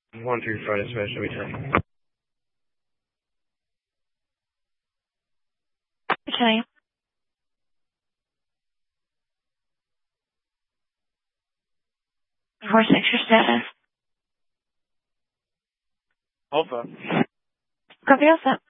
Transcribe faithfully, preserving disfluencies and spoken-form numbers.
One through Friday special, we tell. Okay. Four six your status. Alpha. Copy all set.